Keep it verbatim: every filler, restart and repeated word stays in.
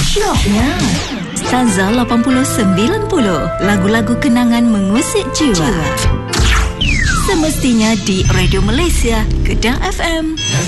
Syoknya Stanza lapan puluh sembilan puluh, lagu-lagu kenangan mengusik jiwa. Semestinya di Radio Malaysia, Kedah F M.